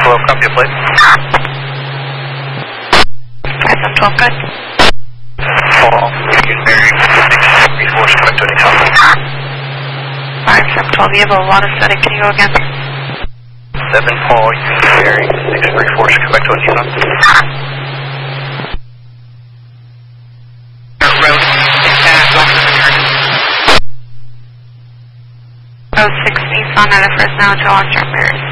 Hello, copy a plate. SM-12, good. Paul, Union bearing 634, come back to Nissan. 5712, you have a lot of static, can you go again? 7 Paul, Union bearing 634, come back to Nissan. Road, Oh, 6 Nissan at a Fresno to Western Bears.